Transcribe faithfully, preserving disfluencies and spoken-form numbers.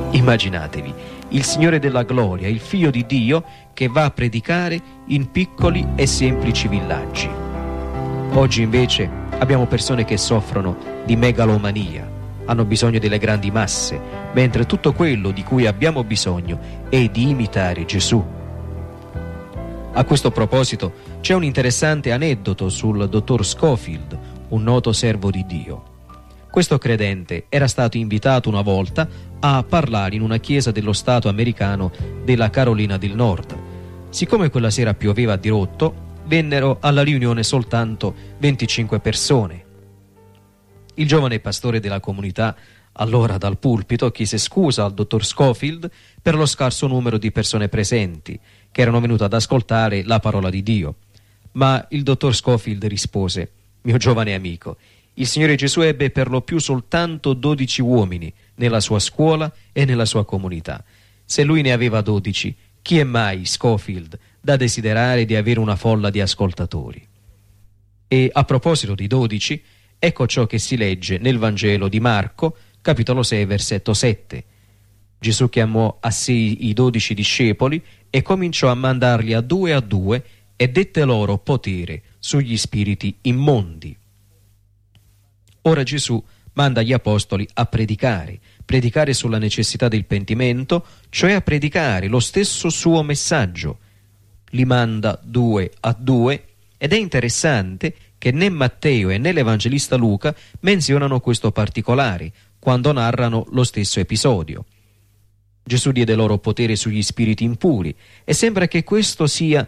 Immaginatevi il Signore della Gloria, il Figlio di Dio, che va a predicare in piccoli e semplici villaggi. Oggi invece abbiamo persone che soffrono di megalomania, hanno bisogno delle grandi masse, mentre tutto quello di cui abbiamo bisogno è di imitare Gesù. A questo proposito c'è un interessante aneddoto sul dottor Scofield, un noto servo di Dio. Questo credente era stato invitato una volta a parlare in una chiesa dello Stato americano della Carolina del Nord. Siccome quella sera pioveva a dirotto, vennero alla riunione soltanto venticinque persone. Il giovane pastore della comunità, allora dal pulpito, chiese scusa al dottor Scofield per lo scarso numero di persone presenti che erano venute ad ascoltare la parola di Dio. Ma il dottor Scofield rispose: «Mio giovane amico, il Signore Gesù ebbe per lo più soltanto dodici uomini nella sua scuola e nella sua comunità. Se lui ne aveva dodici, chi è mai, Scofield, da desiderare di avere una folla di ascoltatori?» E a proposito di dodici, ecco ciò che si legge nel Vangelo di Marco, capitolo sei, versetto sette. Gesù chiamò a sé i dodici discepoli e cominciò a mandarli a due a due e dette loro potere sugli spiriti immondi. Ora Gesù manda gli apostoli a predicare, predicare sulla necessità del pentimento, cioè a predicare lo stesso suo messaggio. Li manda due a due ed è interessante che né Matteo e né l'Evangelista Luca menzionano questo particolare quando narrano lo stesso episodio. Gesù diede loro potere sugli spiriti impuri e sembra che questo sia